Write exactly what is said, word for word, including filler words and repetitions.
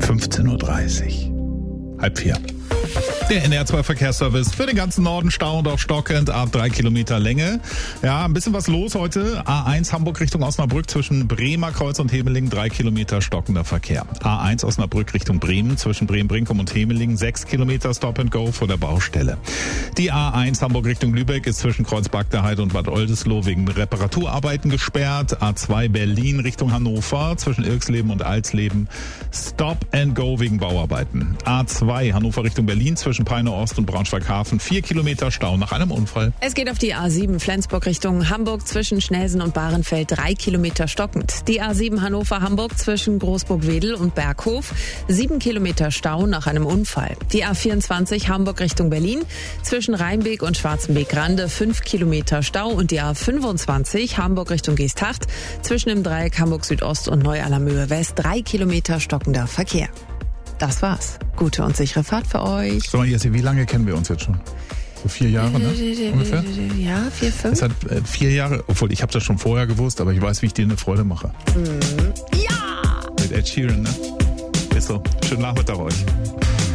fünfzehn Uhr dreißig. Halb vier. Der N R zwei Verkehrsservice für den ganzen Norden, Stau und auch stockend ab drei Kilometer Länge. Ja, ein bisschen was los heute. A eins Hamburg Richtung Osnabrück zwischen Bremer Kreuz und Hemeling, drei Kilometer stockender Verkehr. A eins Osnabrück Richtung Bremen zwischen Bremen-Brinkum und Hemeling, sechs Kilometer Stop and Go vor der Baustelle. Die A eins Hamburg Richtung Lübeck ist zwischen Kreuz Bagdaheide und Bad Oldesloe wegen Reparaturarbeiten gesperrt. A zwei Berlin Richtung Hannover zwischen Irksleben und Alsleben, Stop and Go wegen Bauarbeiten. A zwei Hannover Richtung Berlin zwischen Peine Ost und Braunschweig-Hafen, vier Kilometer Stau nach einem Unfall. Es geht auf die A sieben Flensburg Richtung Hamburg zwischen Schnelsen und Bahrenfeld, drei Kilometer stockend. Die A sieben Hannover-Hamburg zwischen Großburg-Wedel und Berghof, sieben Kilometer Stau nach einem Unfall. Die A vierundzwanzig Hamburg Richtung Berlin zwischen Rheinbeek und Schwarzenbeek-Rande, fünf Kilometer Stau. Und die A fünfundzwanzig Hamburg Richtung Geesthacht zwischen dem Dreieck Hamburg Südost und Neu-Allermöhe West, drei Kilometer stockender Verkehr. Das war's. Gute und sichere Fahrt für euch. Sag mal, Jessie, wie lange kennen wir uns jetzt schon? So vier Jahre, ne? Ungefähr? Ja, vier, fünf. Es hat äh, vier Jahre, obwohl ich habe das schon vorher gewusst, aber ich weiß, wie ich dir eine Freude mache. Mhm. Ja! Mit Ed Sheeran, ne? Ist so. Schönen Nachmittag euch.